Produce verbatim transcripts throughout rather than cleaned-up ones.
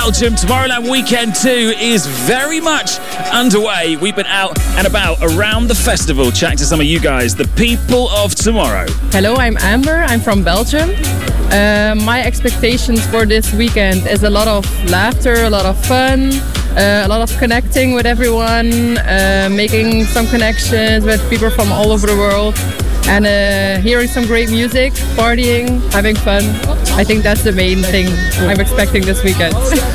Belgium. Tomorrowland Weekend two is very much underway. We've been out and about around the festival chatting to some of you guys, the people of tomorrow. Hello, I'm Amber. I'm from Belgium. Uh, my expectations for this weekend is a lot of laughter, a lot of fun, uh, a lot of connecting with everyone, uh, making some connections with people from all over the world, and uh, hearing some great music, partying, having fun. I think that's the main thing I'm expecting this weekend.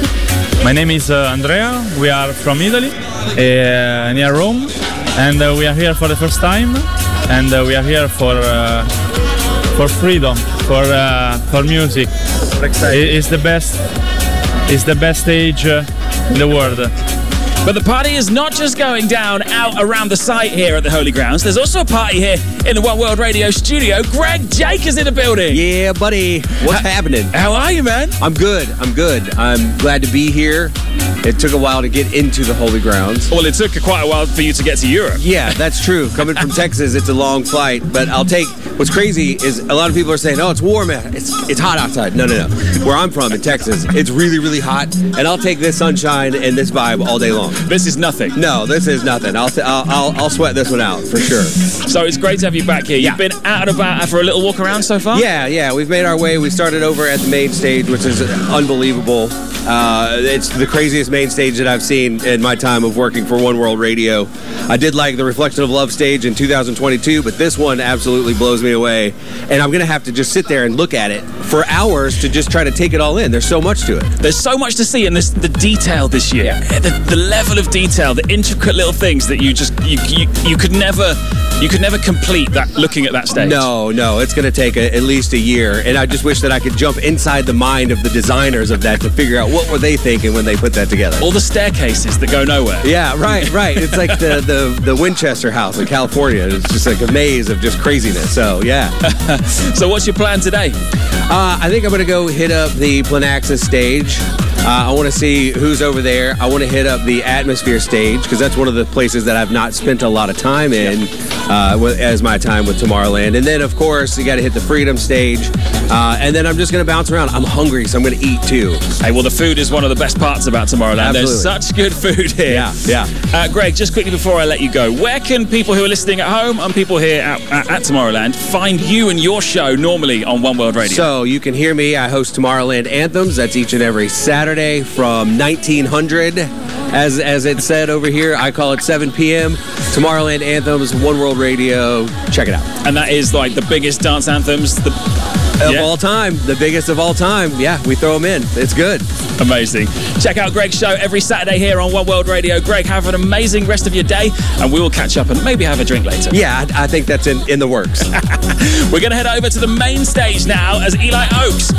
My name is uh, Andrea. We are from Italy, uh, near Rome, and uh, we are here for the first time, and uh, we are here for uh, for freedom, for uh, for music. It's the best. It's the best stage uh, in the world. But the party is not just going down out around the site here at the Holy Grounds. There's also a party here in the One World Radio studio. Greg Jake is in the building. Yeah, buddy. What's How, happening? How are you, man? I'm good. I'm good. I'm glad to be here. It took a while to get into the Holy Grounds. Well, it took quite a while for you to get to Europe. Yeah, that's true. Coming from Texas, it's a long flight. But I'll take... What's crazy is a lot of people are saying, oh, it's warm. It's, it's hot outside. No, no, no. Where I'm from in Texas, it's really, really hot. And I'll take this sunshine and this vibe all day long. This is nothing. No, this is nothing. I'll, I'll, I'll, I'll sweat this one out for sure. So it's great to have you back here. You've Yeah. been out and about for a little walk around so far? Yeah, yeah. We've made our way. We started over at the main stage, which is unbelievable. Uh, it's the craziest main stage that I've seen in my time of working for One World Radio. I did like the Reflection of Love stage in two thousand twenty-two, but this one absolutely blows me away. And I'm going to have to just sit there and look at it for hours to just try to take it all in. There's so much to it. There's so much to see, and this, the detail this year, Yeah. the, the level of detail, the intricate little things that you just you, you, you could never you could never complete that looking at that stage. No, no, it's going to take a, at least a year. And I just wish that I could jump inside the mind of the designers of that to figure out what were they thinking when they put that together. All the staircases that go nowhere. Yeah, right, right. It's like the, the, the Winchester House in California. It's just like a maze of just craziness. So, yeah. So what's your plan today? Uh, I think I'm going to go hit up the Planaxis stage. Uh, I want to see who's over there. I want to hit up the Atmosphere stage because that's one of the places that I've not spent a lot of time in uh, with, as my time with Tomorrowland. And then, of course, you got to hit the Freedom stage. Uh, and then I'm just going to bounce around. I'm hungry, so I'm going to eat too. Hey, well, the food is one of the best parts about Tomorrowland. Absolutely. There's such good food here. Yeah, yeah. Uh, Greg, just quickly before I let you go, where can people who are listening at home and people here at, at, at Tomorrowland find you and your show normally on One World Radio? So you can hear me. I host Tomorrowland Anthems. That's each and every Saturday from nineteen hundred. As as it said over here, I call it seven p.m. Tomorrowland Anthems, One World Radio. Check it out. And that is like the biggest dance anthems. The Of Yeah. all time, the biggest of all time. Yeah, we throw them in. It's good. Amazing. Check out Greg's show every Saturday here on One World Radio. Greg, have an amazing rest of your day, and we will catch up and maybe have a drink later. Yeah, I, I think that's in, in the works. We're going to head over to the main stage now as Eli Oaks